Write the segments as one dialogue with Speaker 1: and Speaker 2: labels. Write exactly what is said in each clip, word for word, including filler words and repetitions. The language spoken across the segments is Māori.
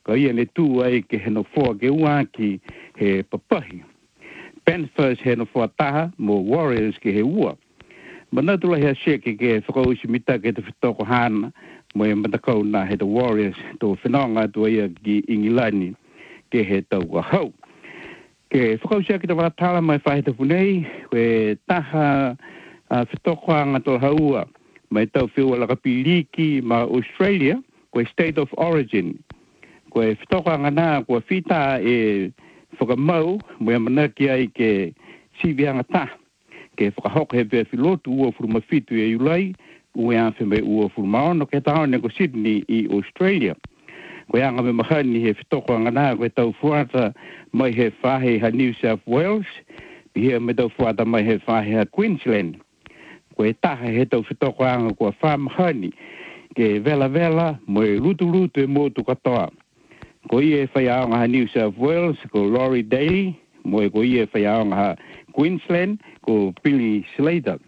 Speaker 1: Ko ia le tu ai ke he no fo ke ua ki he papahi. Panthers he no fo taha mo Warriors ke he ua. Mana tula hea sheke ke whakausi mita ke te whitoko hana mo e matakau na he the Warriors to whenonga tu ia ki Ingilani ke he tau ka hau. Ke whakausi ki te waratala mai whahita punei we taha whitoko hanga to haua mai tau whiua laka piliki ma Australia koe State of Origin. Koe whitoko hanga nā kua whita e whakamau mo e manaki ai ke sivianga taha. Ke whakahoka he pia whilotu ua furuma fitu e Iulai, ue awhi me ua furuma ono ke taone ko Sydney i Australia. Koe anga me mahani he whitoko angana koe tau fuata mai he whahe ha New South Wales, pihia me tau fuata mai he whahe ha Queensland. Koe taha he tau whitoko anga kua wha mahani, ke vela vela mo e lutu lutu e motu katoa. Ko i e whai aonga ha New South Wales, ko Laurie Daly, mo e ko i e whai aonga ha Queensland, ko Billy Slater.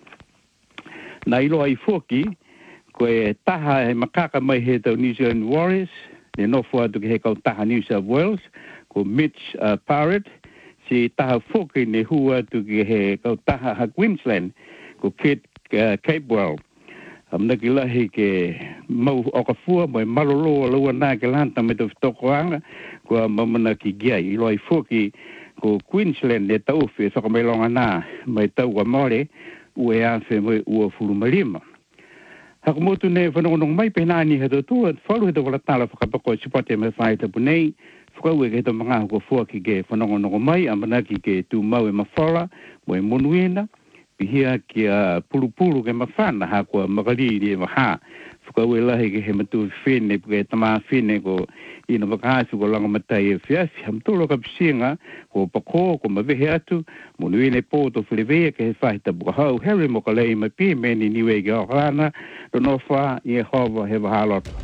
Speaker 1: Na ilo ai foki, ko e taha he makaka mai he tau New Zealand Warriors, ne nofo atu ke he kau taha New South Wales, ko Mitch uh, Parrott, si taha foki ne hua atu ke he kau taha ha Queensland, ko Kit uh, Capewell. Amnaki lahi ke mau okafua, mo e malolo laua nā ke lanta me tau whitokoanga, ko mamana ki gia, ilo ai foki, ko Queensland e tau whi whakamelonga nā mai tau wa mole ue awhi mai ua furumarima. Haka motu ne whanongonong mai penani he tau whalu he tau wala tala whakapako sipate me whae tapu nei, whakau e ke tau mga hukua fuaki ke whanongonong mai, amanaki ke tu mau e mawhala, mo e monuena, pihia ki a pulu-pulu ke mawhana hakua makariri e maha, whakau e lahi ke he matu whine, ke tamā whine ko ina wakasu ko langa matai e whiafi, hamtolo ka pisinga, ko pako, ko mawehe atu, monu ine poto whilewea ke he whahita buka hau, Harry Mokalei mai pia meni niwe ke orana, rono wha i e hova he wahaloto.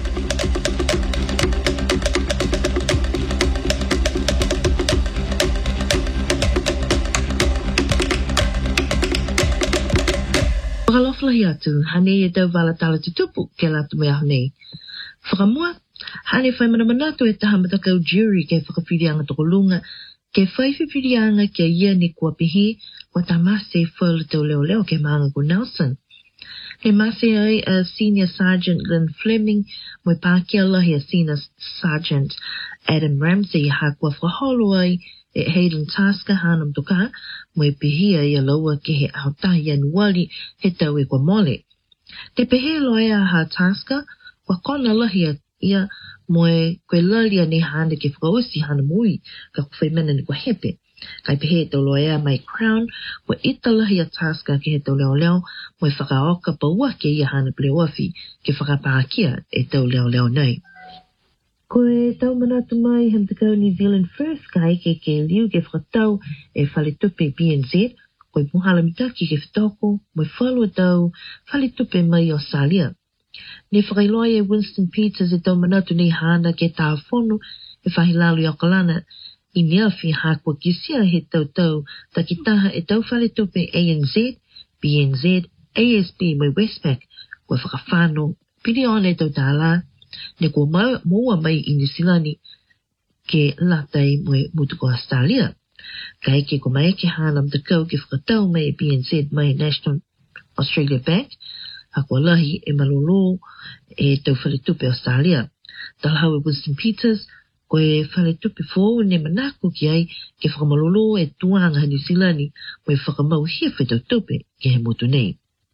Speaker 2: Whakaloflahi atu, hane e tau wala tala tutupu ke latu mea hane. Whakamua, hane whai mana manatu e taha matakau jury ke whakawhirianga toko lunga, ke whaiwhirianga ke ia ni kua pihi, wa tamase whaula tau leo leo ke maanga ko Nelson. He mase ai a Senior Sergeant Glenn Fleming, moi pākia lahi a Senior Sergeant Adam Ramsey ha kua whaholo ai e Hayden Tasker hanam toka, moi pihia ia laua ke he autahi anuali he tau e kua mole. Te pehe loia ha Tasker, wa kona lahi a ia moe koe lalia ne hana ke whakausi hana mui ka kuwhaimena ni kua hepe. Kai pehe tau loia mai Crown, wa ita lahi a Tasker ke he tau leo leo, moe whakaoka paua ke ia hana pleoafi ke whakapākia e tau leo leo nei. Koe tau manatu mai hem te kau New Zealand First kai ke ke liu ke whakatau e whale tupe B N Z, koe muhala mitaki ke whitoko, moe whalua tau whale tupe mai Australia. Ne whakailoa e Winston Peters e tau manatu nei hana ke tā whono e whahilalu i Aukalana, i mea whi hakua kisia he tau tau takitaha e tau whale tupe A N Z, B N Z, A S B mai Westpac, koe whakawhano, piri ona e tau tāla, ne kua moa mai i New Zealand ke latai moe mutuko Australia. Ka eke ko mai ke hanam te kau ke whakatau mai B N Z mai National Australia Bank, ha kua lahi e malolo e tau whaletupe Australia. Talhau e Winston Peters, koe whaletupe fōu ne manako ki ai ke whakamalolo e tuanga New Zealand moe whakamau hia whetau tupe ke he motu nei.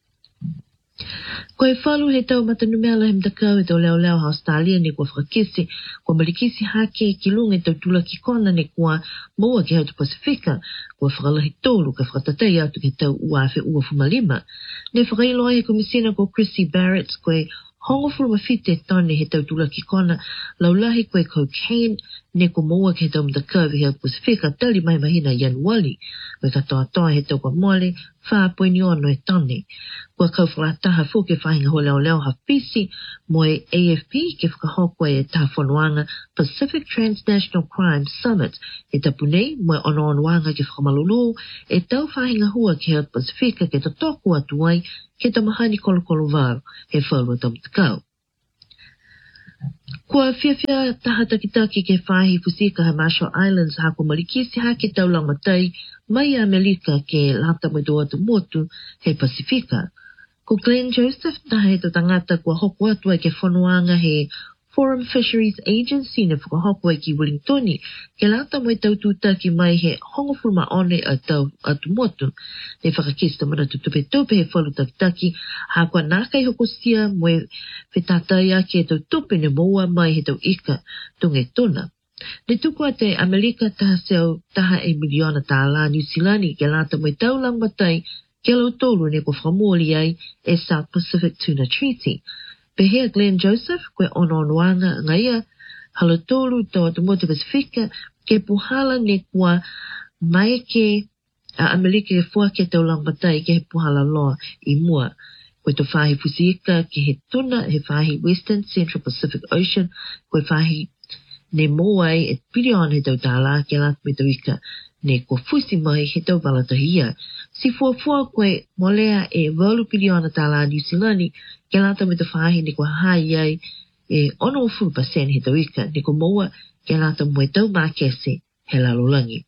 Speaker 2: Koe whalu he tau matanumela hem takau e tau leo leo ha Australia ne kua whakakese, kua malikisi hake ki lunga e tau tula ki kona ne kua moa ki hautu Pasifika, kua whakalahi tolu ka whakatatai atu ke tau uafe ua fumalima. Ne whakailoa he komisina ko Chrissy Barrett koe hongo furuma fite tone he tau tula ki kona, laulahi koe cocaine, ne ko moa ke he tau matakau he hautu Pasifika, tali mai mahina Januari, koe katoa toa he tau kwa mole, wha poini ono e tone. Kua kau whakataha fo ke whahinga ho leo leo ha pisi, moe A F P ke whakahokwa e tā whanuanga Pacific Transnational Crime Summit, e tapu nei moe ono onoanga ke whakamalolo, e tau whahinga hua ke hea Pasifika ke tatoku atu ai, ke tamahani kolo kolo vāru, he whalua tam takau. Kua whiawhia taha takitaki ke whahi Fusika he Marshall Islands hako malikisi ha ke taulang matai mai Amerika ke lata mai doa tu motu he Pasifika. Ko Glenn Joseph taha he to tangata kua hoko atua ke whanuanga he Forum Fisheries Agency ne whakahoko ai ki Wellingtoni ke lata mai tau tūtaki mai he hongofurma one a tau atu motu. Ne whakakista mana tutupe tope he whalu takitaki ha kua nākai hoko sia moe whetatai ake tau tope ne moa mai he tau ika tunge tona. Ne tukua te Amerika taha seo taha e miliona tāla New Zealandi ke lata mai tau lang matai ke lau tolu ne ko whamoli ai e South Pacific Tuna Treaty. Pehea Glenn Joseph, koe ono onoanga ngaia, halotolu toa te mote Pasifika, ke puhala ne kua mai ke a Amerika ke fua ke tau lang matai ke he puhala loa I mua. Koe to whahi Fusika ke he tuna, he whahi Western Central Pacific Ocean, koe whahi ne moai e pirion he tau tāla ke lat me tau ika, ne ko fusi mai he tau walatahia. Si fuafua koe molea e walu piriona tāla New Zealandi, ke lata me te whahi ne kua hai ai e ono o furu pasen he tau ika, ne ko moa ke lata moe tau mākese he lalolangi.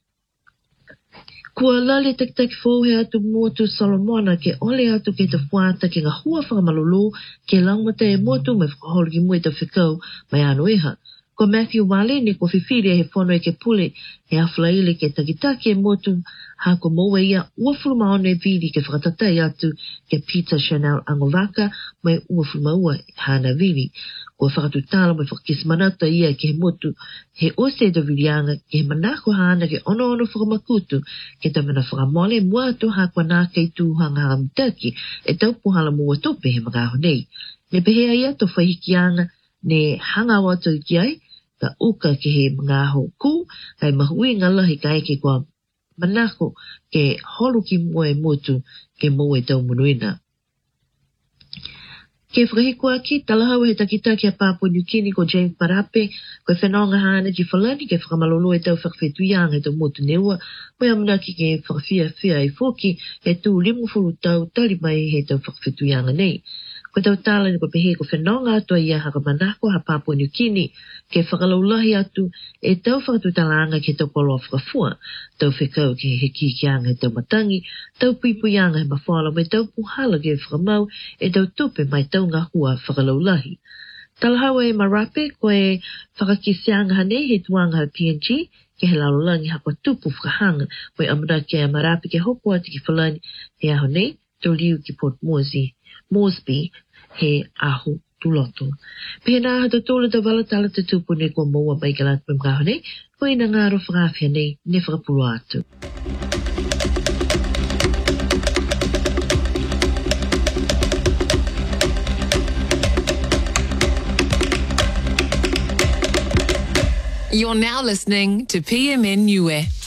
Speaker 2: Kua lale tak-tak fōu he atu motu Solomona ke ole atu ke te whāta ke ngā hua whakamalolo ke langmata e motu me whakaholo ki mui te whikau mai anu eha. Ko Matthew Wale ne ko whiwhiri he whono e ke pule he awhalaile ke takitaki e motu ha ko moa ia uafuru maone vili ke whakatatai atu ke Peter Chanel Angovaka mai uafuru maua hana vili. Ko whakatu tala mai whakakismanata ia ke he motu he ose do vilianga ke he manako hana ke ono ono whakamakutu ke tamana whakamole muatu ha kua nāka I tūhanga haramutaki e tau puhala mua tope he magaho nei. Ne pehea ia to whahikianga ne hanga watu ki ai ka uka ke he ngaho ku, kai mahui ngala he kai ke kua manako ke holu ki moe motu ke moe tau munuina. Ke whakahikua ki, talahau he takitaki a Papua New Guinea ko James Parape, koe whenonga hana ki whalani ke whakamalolo e tau whakawhetuianga e tau motu neua, koe amanaki ke whakawhia whia I whoki, he tū limu furu tau tali mai he tau whakawhetuianga nei. Ko tau tala ni ko pehe ko whenonga atua ia haka manako ha Papua New Guinea ke whakalaulahi atu e tau whakatutalanga ke tau polo whakafua, tau whekau ke he kikianga he tau matangi, tau puipuianga he mawhala me tau puhala ke whakamau e tau tupe mai tau ngā hua whakalaulahi. Talahawa e Marape ko e whakakisianga hane he tuanga ha P N G ke he laulangi hapa tupu whakahanga mo e amana ke a Marape ke hoko ati ki whalani he aho nei, tau liu ki Port Moresby. Moresby he aho tuloto. Pena hata tōla ta wala tala te tupu ne kua moa mai ka lata me mkaho nei, ko ina ngāro whakawhia nei ne whakapuru atu.
Speaker 3: You're now listening to P M N Niue.